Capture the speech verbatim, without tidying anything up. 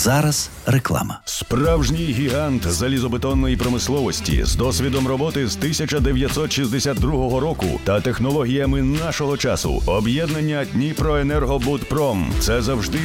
зараз реклама. Справжній гігант залізобетонної промисловості з досвідом роботи з тисяча дев'ятсот шістдесят другого року та технологіями нашого часу. Об'єднання Дніпроенергобудпром – це завжди